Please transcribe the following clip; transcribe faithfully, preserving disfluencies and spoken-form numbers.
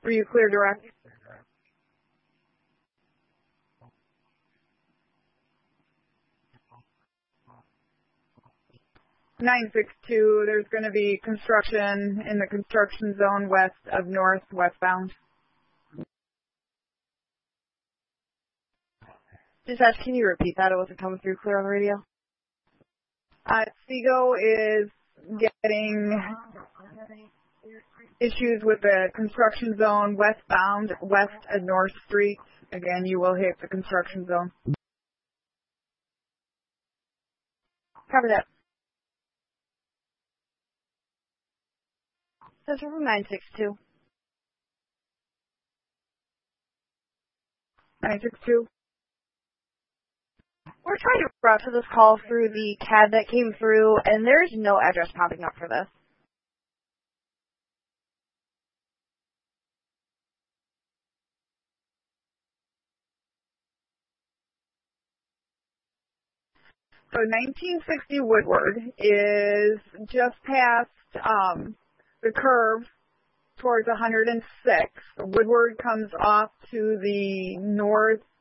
Were you clear direct? nine six two, there's going to be construction in the construction zone west of north westbound. Dispatch, can you repeat that? It wasn't coming through clear on the radio. Uh, Seago is getting issues with the construction zone westbound, west of North Street. Again, you will hit the construction zone. Cover that. Central from nine six two. nine six two. We're trying to route to this call through the C A D that came through, and there's no address popping up for this. So nineteen sixty Woodward is just past um, the curve towards one hundred six. Woodward comes off to the north